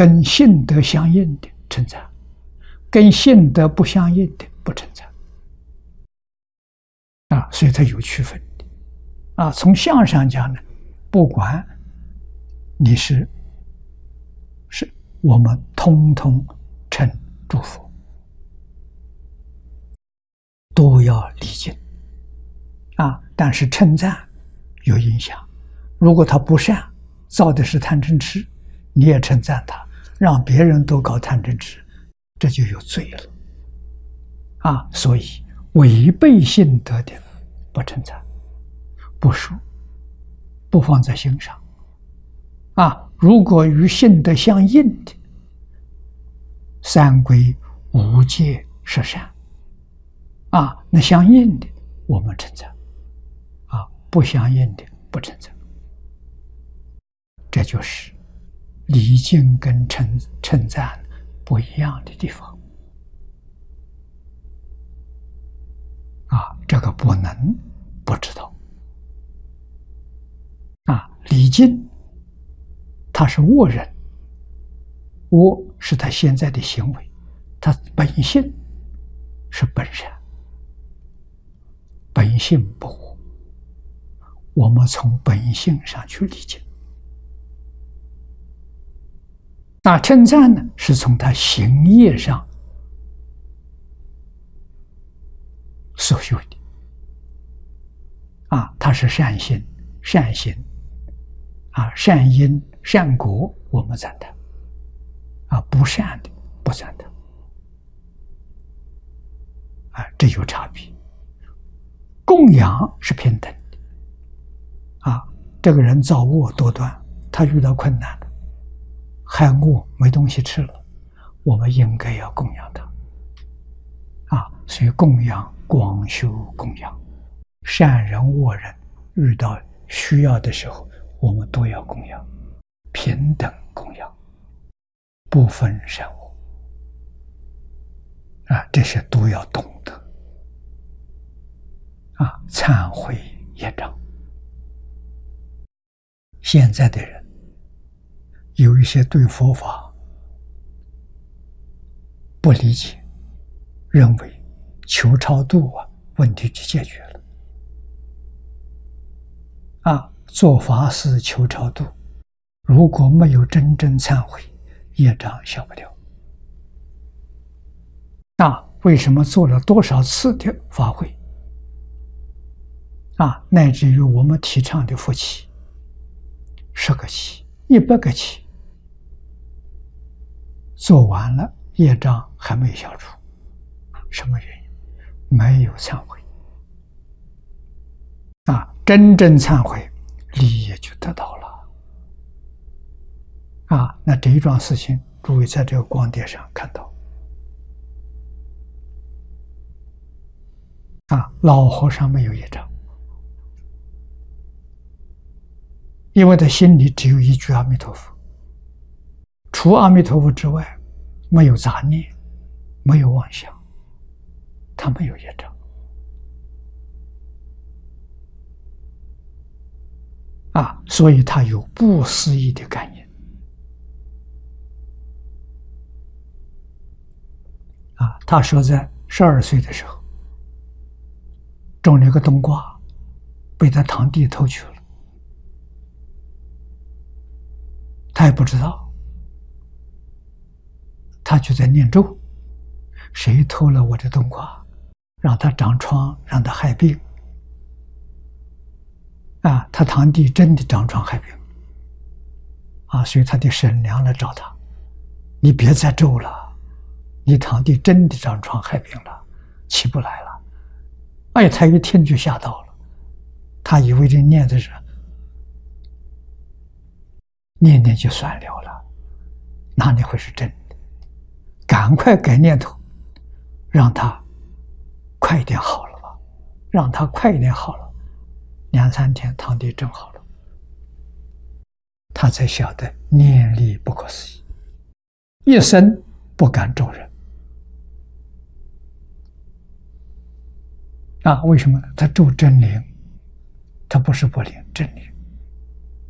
跟性德相应的称赞，跟性德不相应的不称赞。所以它有区分的。从相上讲呢，不管你是我们通通称诸佛，都要礼敬。但是称赞有影响，如果他不善，造的是贪嗔痴，你也称赞他，让别人都搞贪嗔痴，这就有罪了。所以违背性德的不称赞，不说，不放在心上。如果与性德相应的，三归五戒十善，那相应的我们称赞，不相应的不称赞。这就是礼敬跟称赞不一样的地方。这个不能不知道。礼敬它是恶人，恶是他现在的行为，他本性是本善，本性不恶，我们从本性上去理解。称赞呢，是从他行业上所有的。他是善心、善行，善因、善果，我们赞叹。不善的不赞叹。这有差别。供养是平等的。这个人造恶多端，他遇到困难了，害饿没东西吃了，我们应该要供养他。所以供养广修供养，善人恶人遇到需要的时候，我们都要供养，平等供养，不分善恶。这些都要懂得。忏悔业障。现在的人有一些对佛法不理解，认为求超度问题就解决了。做法事求超度，如果没有真正忏悔，业障消不掉。为什么做了多少次的法会，乃至于我们提倡的佛七，10个七、100个七，做完了业障还没消除，什么原因？没有忏悔。真正忏悔，利益就得到了。那这一桩事情，诸位在这个光碟上看到。老和尚没有业障，因为他心里只有一句阿弥陀佛，除阿弥陀佛之外，没有杂念，没有妄想，他没有业障。所以他有不思议的感应。他说在12岁的时候，种了一个冬瓜，被他堂弟偷去了，他也不知道，他就在念咒：谁偷了我的冬瓜，让他长疮，让他害病。他堂弟真的长疮害病，所以他的婶娘来找他：你别再咒了，你堂弟真的长疮害病了，起不来了。他一听就吓到了，他以为这念的是念念就算了了，哪里会是真的？赶快改念头，让他快一点好了吧，让他快一点好了。2、3天，堂弟正好了，他才晓得念力不可思议，一生不敢咒人。为什么？他咒真灵，他不是不灵，真灵。